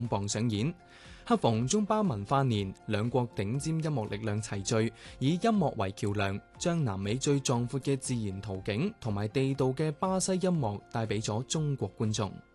磅上演。恰逢中巴文化年，兩國頂尖音樂力量齊聚，以音樂為橋樑，將南美最壯闊嘅自然圖景同埋地道嘅巴西音樂帶俾咗中國觀眾。